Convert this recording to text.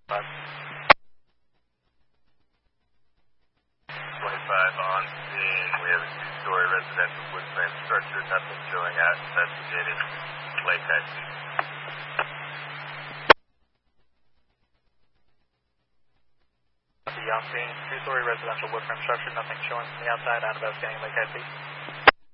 25 on scene. We have a two-story residential wood frame structure. Nothing showing at investigated Lake High Sea. On scene, two-story residential wood frame structure. Nothing showing from the outside. Out investigating Lake High Sea.